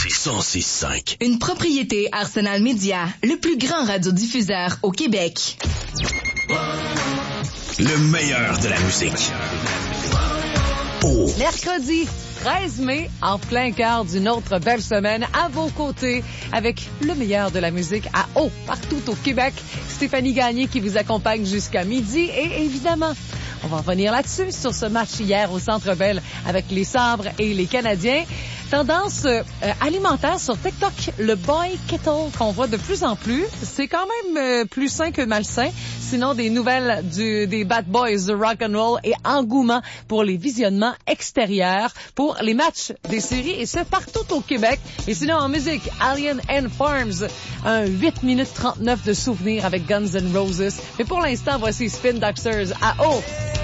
106.5. Une propriété Arsenal Media, le plus grand radiodiffuseur au Québec. Le meilleur de la musique. Oh. Mercredi 13 mai, en plein cœur d'une autre belle semaine, à vos côtés, avec le meilleur de la musique à eau, partout au Québec. Stéphanie Gagné qui vous accompagne jusqu'à midi et évidemment, on va revenir là-dessus, sur ce match hier au Centre Bell avec les Sabres et les Canadiens. Tendance alimentaire sur TikTok, le boy kettle qu'on voit de plus en plus. C'est quand même plus sain que malsain. Sinon, des nouvelles des Bad Boys de rock'n'roll et engouement pour les visionnements extérieurs pour les matchs des séries et ce partout au Québec. Et sinon, en musique, Alien and Farms, un 8 minutes 39 de souvenirs avec Guns N' Roses. Mais pour l'instant, voici Spin Doctors à eau.